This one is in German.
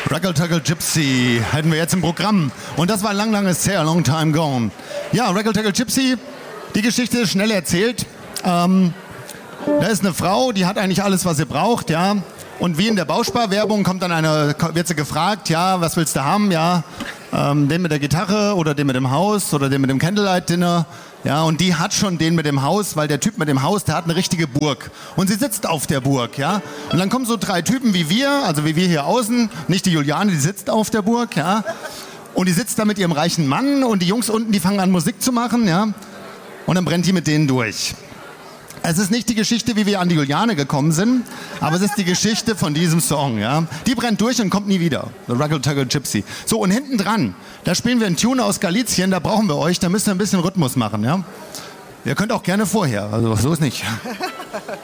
Raggle Taggle Gypsy hätten wir jetzt im Programm. Und das war lange sehr long time gone. Ja, Raggle Taggle Gypsy, die Geschichte ist schnell erzählt. Da ist eine Frau, die hat eigentlich alles, was sie braucht, ja. Und wie in der Bausparwerbung wird sie gefragt, ja, was willst du haben, ja. Den mit der Gitarre oder den mit dem Haus oder den mit dem Candlelight-Dinner. Ja, und die hat schon den mit dem Haus, weil der Typ mit dem Haus, der hat eine richtige Burg. Und sie sitzt auf der Burg, ja. Und dann kommen so 3 Typen wie wir, also wie wir hier außen, nicht die Juliane, die sitzt auf der Burg, ja. Und die sitzt da mit ihrem reichen Mann und die Jungs unten, die fangen an Musik zu machen, ja. Und dann brennt die mit denen durch. Es ist nicht die Geschichte, wie wir an die Juliane gekommen sind, aber es ist die Geschichte von diesem Song, ja. Die brennt durch und kommt nie wieder. The Raggle Taggle Gypsy. So, und hinten dran, da spielen wir einen Tune aus Galizien, da brauchen wir euch, da müsst ihr ein bisschen Rhythmus machen, ja. Ihr könnt auch gerne vorher, also so ist nicht.